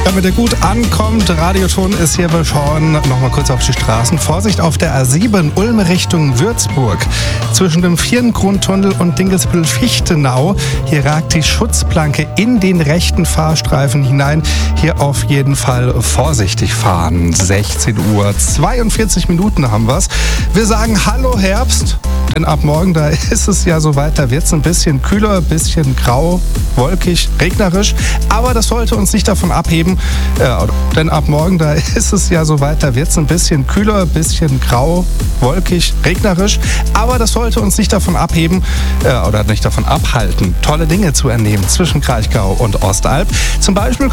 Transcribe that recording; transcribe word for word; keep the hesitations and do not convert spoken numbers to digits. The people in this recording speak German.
Damit ihr gut ankommt, Radioton ist hier beschauen. Nochmal kurz auf die Straßen. Vorsicht auf der A sieben, Ulm Richtung Würzburg. Zwischen dem Vierengrundtunnel und Dingelsbüttel-Fichtenau. Hier ragt die Schutzplanke in den rechten Fahrstreifen hinein. Hier auf jeden Fall vorsichtig fahren. sechzehn Uhr zweiundvierzig Minuten haben wir's. Wir sagen Hallo Herbst. Denn ab morgen, da ist es ja soweit, da wird es ein bisschen kühler, ein bisschen grau, wolkig, regnerisch. Aber das sollte uns nicht davon abheben, äh, denn ab morgen, da ist es ja soweit, da wird es ein bisschen kühler, ein bisschen grau, wolkig, regnerisch. Aber das sollte uns nicht davon abheben äh, oder nicht davon abhalten, tolle Dinge zu ernehmen zwischen Kraichgau und Ostalb. Zum Beispiel